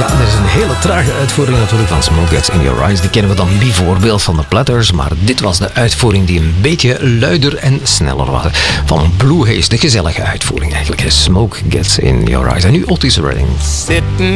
Ja, er is een hele trage uitvoering natuurlijk van Smoke Gets in Your Eyes. Die kennen we dan bijvoorbeeld van de Platters, maar dit was de uitvoering die een beetje luider en sneller was. Van Blue Haze, de gezellige uitvoering eigenlijk. Smoke Gets in Your Eyes. En nu Otis Redding.